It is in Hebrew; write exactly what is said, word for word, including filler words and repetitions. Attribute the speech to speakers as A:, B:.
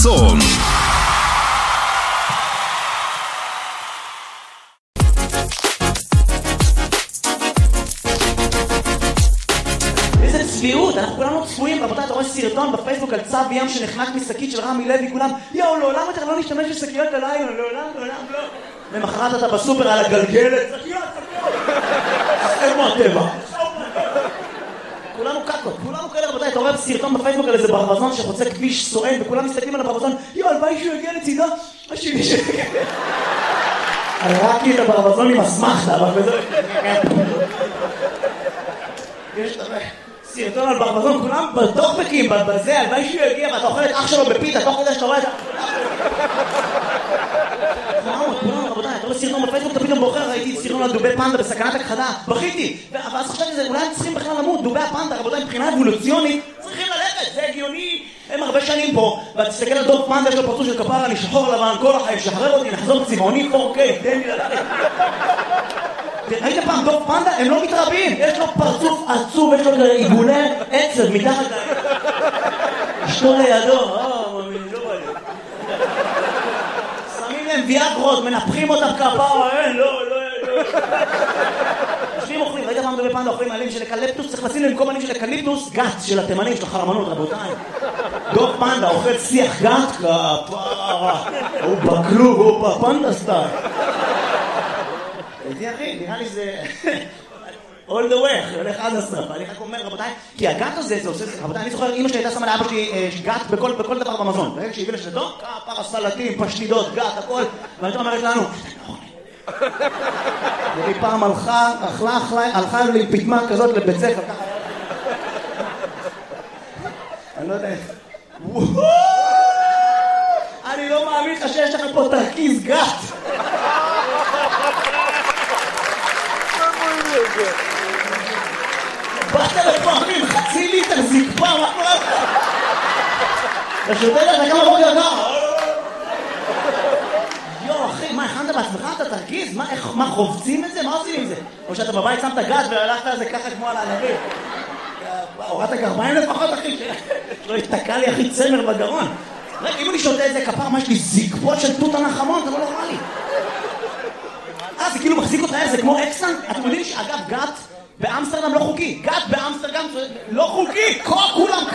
A: צום.
B: איזה צביעות, אנחנו כולנו צפויים, רבותיי, אתה רואה סרטון בפייסבוק על צו ים שנחנק משקית של רמי לוי, כולם, יאו, לעולם אתה לא נשתמש בשקיות הלילה, לעולם, לעולם, לא. למחרת אתה בסופר על הגלגלת, שקיות, שקיות. איפה הטבע? כולנו קקות, כולנו כאלה, רבותיי, אתה רואה סרטון בפייסבוק על איזה ברווזון שחוצה כביש סואן, וכולם מסתכלים על הברווזון, יאו, הלוואי שהוא יגיע לצידו, השני שיגיע. הראקי את הברווזון עם אסמכתה, אבל בזה... יש סרטון על ברווזון, כולם בטוקבקים, בזה, הלוואי שהוא יגיע, ואתה אוכל את אח שלו בפיתה, תוך כדי שאתה רואה את ה... כולנו, כולנו, רבותיי, אתה רואה סרטון בפייסבוק, אתה פתאום בוחר, ראיתי סרטון על דובי פנדה בסכנת הכחדה, בכיתי, ואז חשבתי שזה, אולי הם צריכים בכלל למות, דובי הפנדה, רבותיי, מבחינה אבולוציונית, צריכים ללכת, זה הגיוני, הם הרבה שנים פה, ותסתכל על דוב פנדה, יש לו פרצוף של כפרה, אני שחור לבן, כל החיים, שחרר אותי, נחזור צבעוני, פור קיי, תן לי ללכת. ראית פעם דוב פנדה? הם לא מתרבים, יש לו פרצוף עצוב, יש לו כזה עיגולי עצב מתחת להם. אשתו לידו, אה, מאמין, לא בא לי. שמים להם ויאגרות, מנפחים אותם כפרה, אין, לא, לא, לא. יושבים אוכלים, ראית פעם דובי פנדה אוכלים עלים של אקליפטוס, צריך לשים להם כל עלים של אקליפטוס, גת של התימנים, של החרמנות, רבותיי. דוב פנדה אוכל שיח גת, כפרה, הוא בקלוג, הוא בפנדה סטייל. איתי אחי, נראה לי זה... all the way, הולך עד הסוף. אני רק אומר, רבותיי, כי הגת הזה, זה עושה... רבותיי, אני זוכר, אמא שלי הייתה שמה לאבא שלי גת בכל, בכל דבר במזון. ברגע שהביא לשדו, כפרה, סלטים, פשטידות, גת, הכל. ואני אומרת לנו, והיא פעם הלכה, אכלה, אכלה, הלכה לי פתמה כזאת לבית ספר, ככה. אני לא יודע... אני לא מאמין לך שיש לך פה תרכיז גת. באת לפעמים חצי ליטר זקפה, מה קורה לך? אתה שותה לך כמה בוקר ככה? יו אחי, מה הכנת בעצמך? אתה תרגיז? מה חובצים את זה? מה עושים עם זה? או שאתה בבית שמת גת והלכת על זה ככה כמו על הענבים? הורדת גרביים לפחות אחי, שלא יתקע לי אחי צמר בגרון. רגע, אם אני שותה את זה כפר, מה יש לי זקפות של תות הנחמון? זה לא נורמלי. אה, זה כאילו מחזיק אותך, זה כמו אקסטנט. אתם יודעים שאגב גת באמסטרדם לא חוקי. גת באמסטרדם לא חוקי. כולם